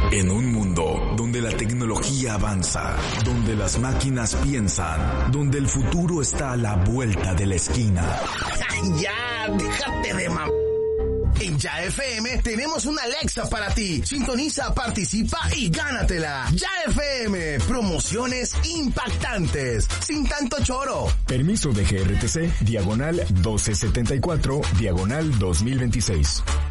En un mundo donde la tecnología avanza, donde las máquinas piensan, donde el futuro está a la vuelta de la esquina. ¡Ya! ¡Déjate de mamá! En Ya FM tenemos una Alexa para ti. Sintoniza, participa y gánatela. Ya FM, promociones impactantes, sin tanto choro. Permiso de GRTC, diagonal 1274, diagonal 2026.